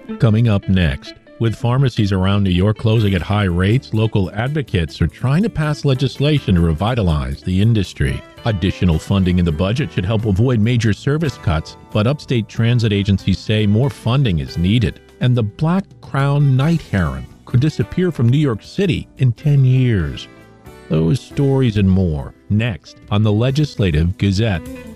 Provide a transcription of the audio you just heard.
Coming up next, with pharmacies around New York closing at high rates, local advocates are trying to pass legislation to revitalize the industry. Additional funding in the budget should help avoid major service cuts, but upstate transit agencies say more funding is needed. And the black crowned night heron could disappear from New York City in 10 years. Those stories and more next on the Legislative Gazette.